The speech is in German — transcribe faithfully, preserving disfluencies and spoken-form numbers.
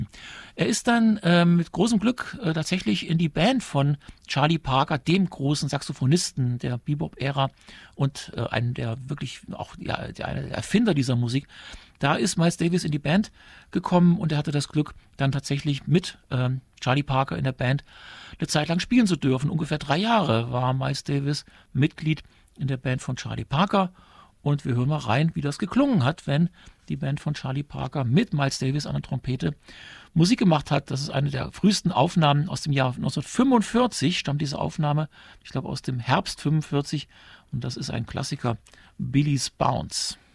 Er ist dann äh, mit großem Glück äh, tatsächlich in die Band von Charlie Parker, dem großen Saxophonisten der Bebop-Ära und äh, einem der wirklich auch ja, der, einer der Erfinder dieser Musik. Da ist Miles Davis in die Band gekommen und er hatte das Glück, dann tatsächlich mit ähm, Charlie Parker in der Band eine Zeit lang spielen zu dürfen. Ungefähr drei Jahre war Miles Davis Mitglied in der Band von Charlie Parker. Und wir hören mal rein, wie das geklungen hat, wenn die Band von Charlie Parker mit Miles Davis an der Trompete Musik gemacht hat. Das ist eine der frühesten Aufnahmen aus dem Jahr neunzehnhundertfünfundvierzig, stammt diese Aufnahme, ich glaube aus dem Herbst fünfundvierzig. Und das ist ein Klassiker, Billy's Bounce.